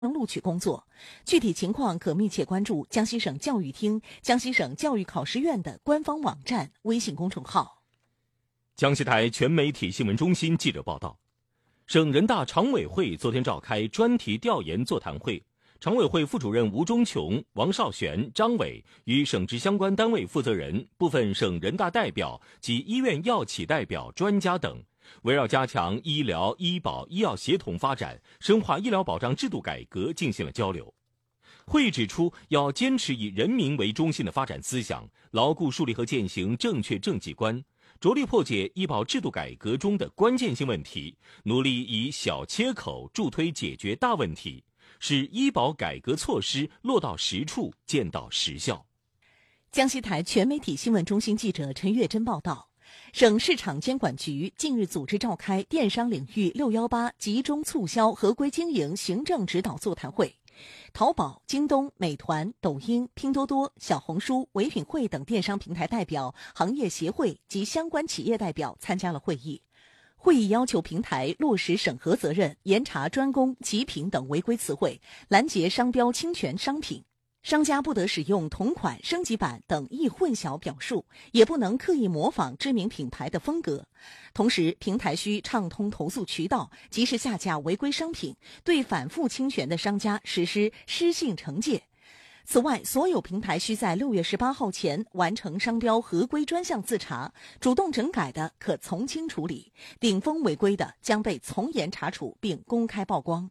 录取工作。具体情况可密切关注江西省教育厅、江西省教育考试院的官方网站、微信公众号。 江西台全媒体新闻中心记者报道，省人大常委会昨天召开专题调研座谈会，常委会副主任吴忠琼、王少璇、张伟与省直相关单位负责人、部分省人大代表及医院药企代表、专家等，围绕加强医疗、医保、医药协同发展、深化医疗保障制度改革进行了交流。会议指出，要坚持以人民为中心的发展思想，牢固树立和践行正确政绩观，着力破解医保制度改革中的关键性问题，努力以小切口助推解决大问题，使医保改革措施落到实处，见到实效。 江西台全媒体新闻中心记者陈月珍报道，省市场监管局近日组织召开电商领域618集中促销合规经营行政指导座谈会。淘宝、京东、美团、抖音、拼多多、小红书、唯品会等电商平台代表、行业协会及相关企业代表参加了会议。会议要求平台落实审核责任，严查专供、极品等违规词汇，拦截商标侵权商品。商家不得使用同款、升级版等易混淆表述，也不能刻意模仿知名品牌的风格。同时，平台需畅通投诉渠道，及时下架违规商品，对反复侵权的商家实施失信惩戒。此外，所有平台需在6月18号前完成商标合规专项自查，主动整改的可从轻处理，顶风违规的将被从严查处并公开曝光。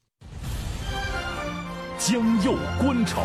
江右观潮，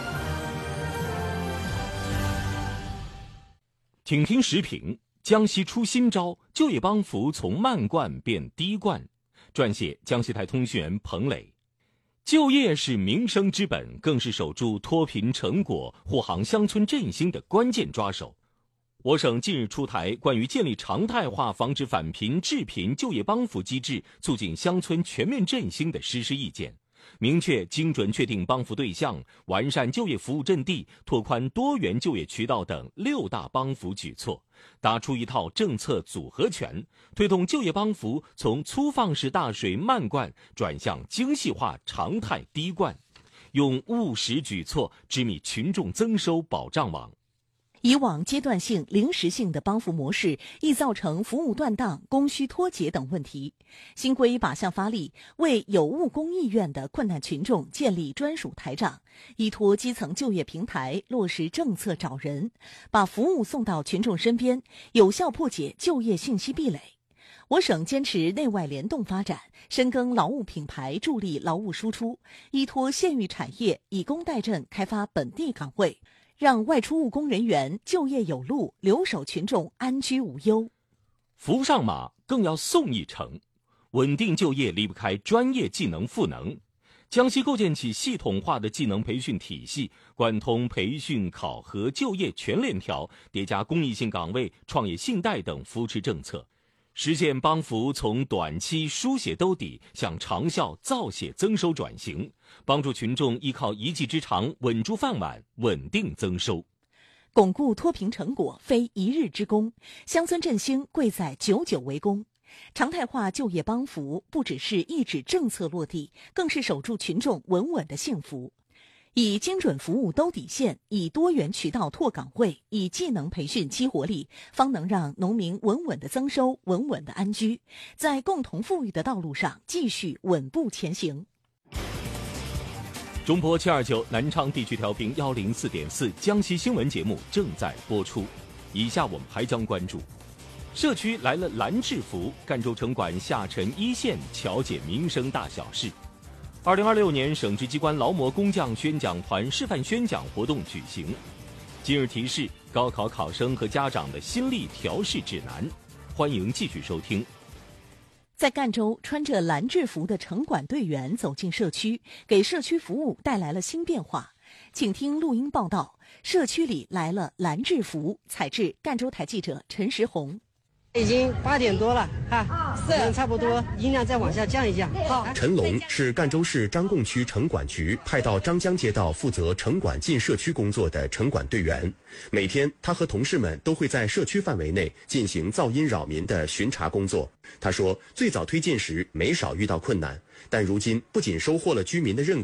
请听时评：江西出新招，就业帮扶从慢惯变低惯。撰写江西台通讯员彭磊。就业是民生之本，更是守住脱贫成果、护航乡村振兴的关键抓手。我省近日出台关于建立常态化防止返贫致贫就业帮扶机制，促进乡村全面振兴的实施意见，明确精准确定帮扶对象，完善就业服务阵地，拓宽多元就业渠道等6大帮扶举措，打出一套政策组合拳，推动就业帮扶从粗放式大水漫灌转向精细化常态低灌，用务实举措织密群众增收保障网。 以往阶段性、临时性的帮扶模式易造成服务断档、供需脱节等问题。新规靶向发力，为有务工意愿的困难群众建立专属台账，依托基层就业平台落实政策找人，把服务送到群众身边，有效破解就业信息壁垒。我省坚持内外联动发展，深耕劳务品牌，助力劳务输出，依托县域产业，以工代赈，开发本地岗位，让外出务工人员就业有路，留守群众安居无忧。 扶上马更要送一程，稳定就业离不开专业技能赋能。江西构建起系统化的技能培训体系，贯通培训、考核、就业全链条，叠加公益性岗位、创业信贷等扶持政策，实现帮扶从短期输血兜底向长效造血增收转型，帮助群众依靠一技之长稳住饭碗，稳定增收。 巩固脱贫成果非一日之功，乡村振兴贵在久久为功。常态化就业帮扶不只是一纸政策落地，更是守住群众稳稳的幸福。以精准服务兜底线，以多元渠道拓岗位，以技能培训激活力，方能让农民稳稳的增收，稳稳的安居，在共同富裕的道路上继续稳步前行。 中波729南昌地区调频104.4江西新闻节目正在播出。以下我们还将关注：社区来了蓝制服，赣州城管下沉一线巧解民生大小事。2026年省直机关劳模工匠宣讲团示范宣讲活动举行。今日提示：高考考生和家长的心力调试指南。欢迎继续收听。 在赣州，穿着蓝制服的城管队员走进社区，给社区服务带来了新变化。请听录音报道：社区里来了蓝制服。采制赣州台记者陈石红。 已经8点多了哈，差不多，音量再往下降一降。好。 陈龙是赣州市张贡区城管局派到张江街道负责城管进社区工作的城管队员。每天，他和同事们都会在社区范围内进行噪音扰民的巡查工作。他说，最早推进时没少遇到困难， 但如今不仅收获了居民的认可，